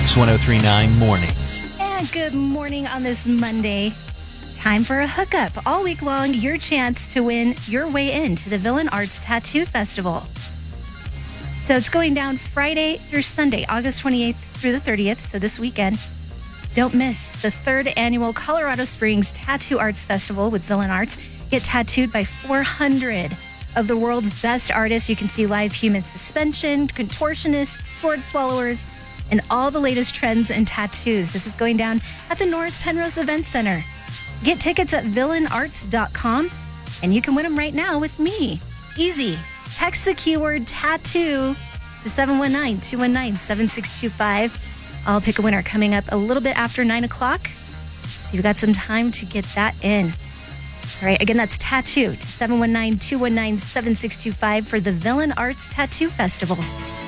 Mix 1039 Mornings. And good morning on this Monday. Time for a hookup. All week long, your chance to win your way into the Villain Arts Tattoo Festival. So it's going down Friday through Sunday, August 28th through the 30th, so this weekend. Don't miss the 3rd annual Colorado Springs Tattoo Arts Festival with Villain Arts. Get tattooed by 400 of the world's best artists. You can see live human suspension, contortionists, sword swallowers, and all the latest trends in tattoos. This is going down at the Norris Penrose Event Center. Get tickets at villainarts.com, and you can win them right now with me. Easy. Text the keyword tattoo to 719-219-7625. I'll pick a winner coming up a little bit after 9 o'clock, so you've got some time to get that in. All right, again, that's tattoo to 719-219-7625 for the Villain Arts Tattoo Festival.